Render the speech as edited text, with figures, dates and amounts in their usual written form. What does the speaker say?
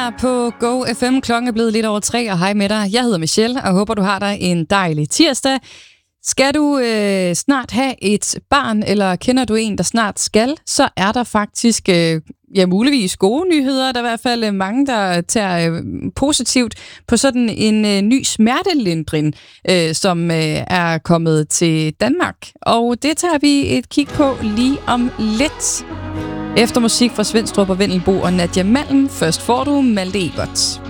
her på Go FM. Klokken er blevet lidt over 3, og hej med dig. Jeg hedder Michelle, og håber, du har dig en dejlig tirsdag. Skal du snart have et barn, eller kender du en, der snart skal, så er der faktisk muligvis gode nyheder. Der er i hvert fald mange, der tager positivt på sådan en ny smertelindring, som er kommet til Danmark. Og det tager vi et kig på lige om lidt. Efter musik fra Svendstrup og Vendelbo og Nadia Malm, først får du Malte Ebert.